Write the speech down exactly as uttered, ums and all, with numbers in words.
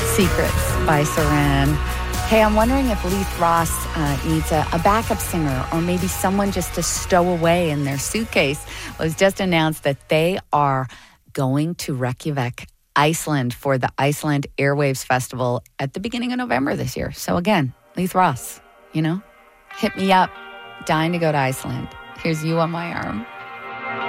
Secrets by Saran. Hey, I'm wondering if Leith Ross uh, needs a, a backup singer or maybe someone just to stow away in their suitcase. Well, it's just announced that they are going to Reykjavik, Iceland for the Iceland Airwaves Festival at the beginning of November this year. So again, Leith Ross, you know, hit me up. Dying to go to Iceland. Here's You on My Arm.